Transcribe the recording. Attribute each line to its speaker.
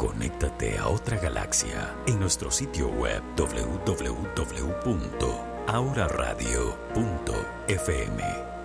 Speaker 1: Conéctate a otra galaxia en nuestro sitio web www.auraradio.fm.